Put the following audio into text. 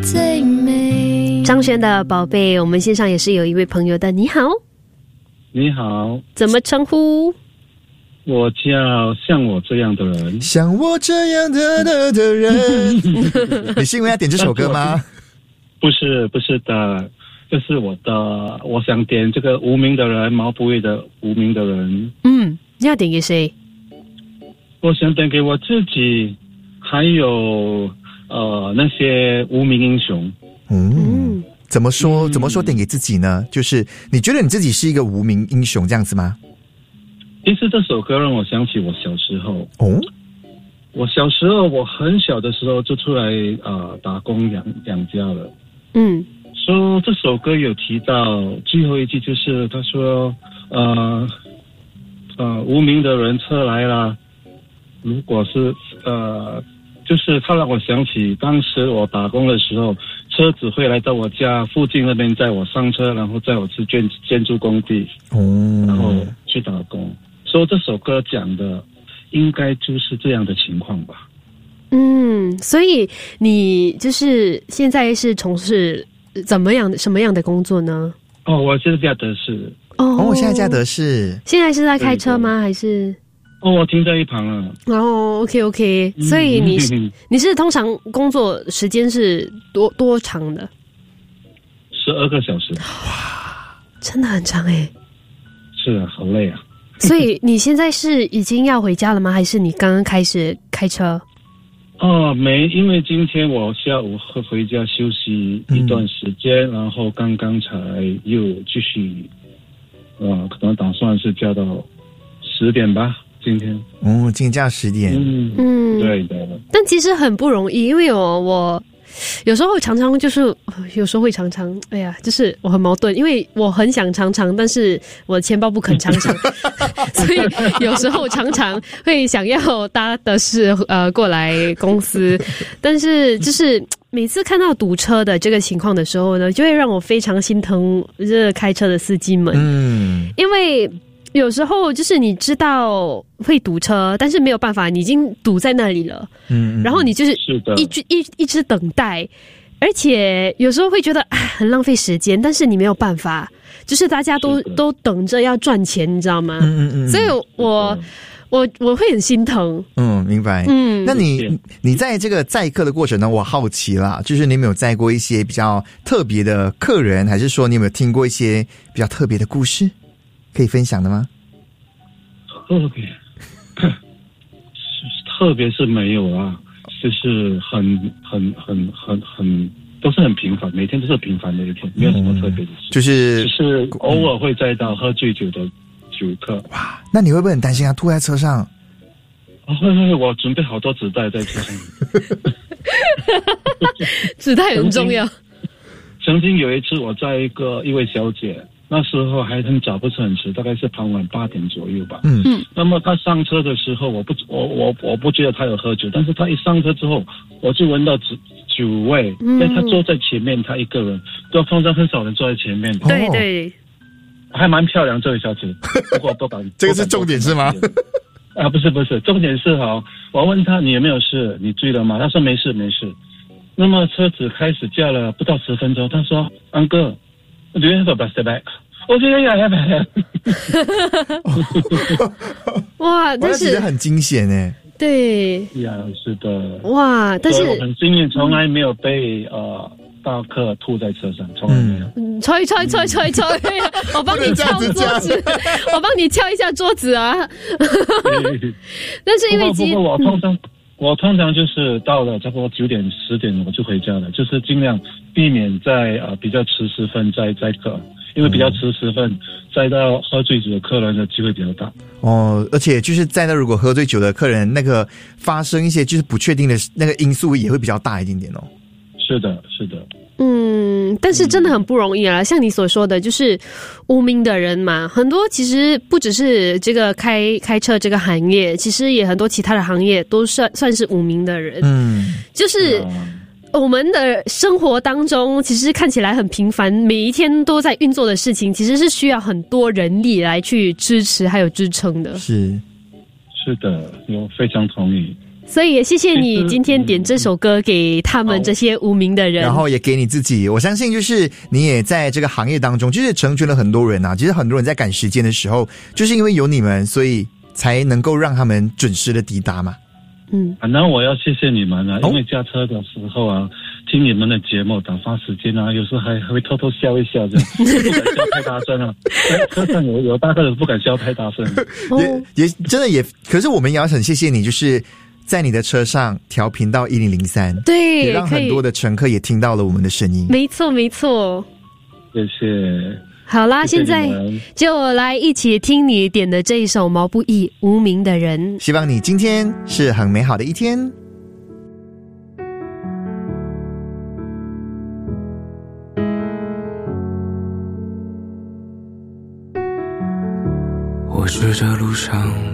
最美。 张悬的宝贝，我们线上也是有一位朋友的，你好。 你好， 怎么称呼？ 我叫像我这样的人。 像我这样的人。你是因为要点这首歌吗？ 不是的，这是我想点这个无名的人，毛不易的无名的人。 你要点给谁？ 我想点给我自己，还有那些无名英雄。 怎么说点给自己呢？就是你觉得你自己是一个无名英雄这样子吗？ 其实这首歌让我想起我小时候。我小时候，我很小的时候就出来打工养家了。说这首歌有提到最后一句，就是他说无名的人车来了。如果是就是他让我想起当时我打工的时候，车子会来到我家附近那边载我上车，然后载我去建筑工地，然后去打工。所以这首歌讲的应该就是这样的情况吧。 所以你就是现在是从事什么样的工作呢？ 我现在驾德士。 我现在驾德士。 现在是在开车吗？还是？ 我停在一旁了。 OK， 所以你是通常工作时间是多长的 ？12个小时。 哇，真的很长耶。 是啊，好累啊。 所以你现在是已经要回家了吗？还是你刚刚开始开车？ 没，因为今天我下午会回家休息一段时间，然后刚刚才又继续，可能打算是加到10点吧。今天今天加10点。 对的。 但其实很不容易，因为我有时候常常哎呀，就是我很矛盾，因为我很想常常，但是我的钱包不肯常常，所以有时候常常会想要搭的士过来公司，但是就是每次看到堵车的这个情况的时候呢，就会让我非常心疼这开车的司机们。因为有时候就是你知道会堵车，但是没有办法，你已经堵在那里了。然后你就是一直等待，而且有时候会觉得很浪费时间，但是你没有办法，就是大家都等着要赚钱，你知道吗？所以我会很心疼。 明白。那你在这个载客的过程呢，我好奇啦，就是你有没有载过一些比较特别的客人，还是说你有没有听过一些比较特别的故事可以分享的吗？ 特别是没有啊，就是很都是很平凡，每天都是平凡的一天，没有什么特别的事。就是偶尔会载到喝醉酒的酒客。 哇，那你会不会很担心他吐在车上？ 会，我准备好多纸袋在车上。 纸袋很重要。 曾经有一次我载一位小姐，那时候还很早，不是很迟，大概是傍晚8点左右吧。那么她上车的时候，我不觉得她有喝酒，但是她一上车之后，我就闻到酒味。因为她坐在前面，她一个人，通常很少人坐在前面的。 对， 还蛮漂亮这位小姐，不过不敢。 这个是重点是吗？ 不是，重点是我问她你有没有事，你醉了吗？她说没事。那么车子开始驾了不到10分钟，她说 Uncle do you have a plastic bag？ 我觉得呀， 哇，但是很惊险耶。 对呀，是的。 哇，但是我很幸运，从来没有被大客吐在车上，从来没有。 吹，我帮你敲桌子，我帮你敲一下桌子啊。但是因为不过我通常就是到了差不多9点10点我就回家了，就是尽量避免在比较迟时分载客，因为比较迟时分载到喝醉酒的客人的机会比较大。 而且就是载到如果喝醉酒的客人，那个发生一些就是不确定的那个因素也会比较大一点点哦。 是的。 但是真的很不容易啊，像你所说的，就是无名的人嘛，很多其实不只是这个开车这个行业，其实也很多其他的行业都算是无名的人。就是我们的生活当中其实看起来很平凡，每一天都在运作的事情，其实是需要很多人力来去支持还有支撑的。 是的，我非常同意。 所以也谢谢你今天点这首歌给他们这些无名的人， 然后也给你自己。我相信就是你也在这个行业当中，就是成全了很多人啊。其实很多人在赶时间的时候，就是因为有你们，所以才能够让他们准时的抵达嘛。 反正我要谢谢你们啊，因为驾车的时候啊，听你们的节目打发时间啊，有时候还会偷偷笑一笑这样，不敢笑太大声啊。车上有大个人不敢笑太大声， 也真的也，可是我们也要很谢谢你，就是在你的车上调频到1003， 对， 也让很多的乘客也听到了我们的声音。 没错没错， 谢谢。 好啦， 谢谢现在就来一起听你点的这一首毛不易《无名的人》。 希望你今天是很美好的一天。 我是这路上